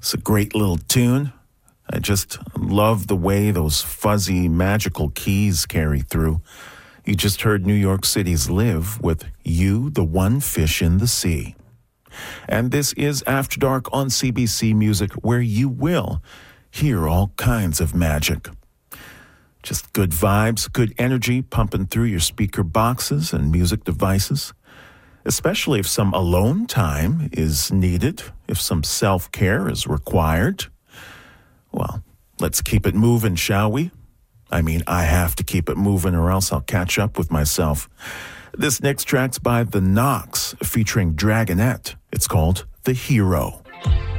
It's a great little tune. I just love the way those fuzzy, magical keys carry through. You just heard New York City's Live with You, the One Fish in the Sea. And this is After Dark on CBC Music, where you will hear all kinds of magic. Just good vibes, good energy pumping through your speaker boxes and music devices, especially if some alone time is needed, if some self-care is required. Well, let's keep it moving, shall we? I mean, I have to keep it moving or else I'll catch up with myself. This next track's by The Knocks, featuring Dragonette. It's called The Hero.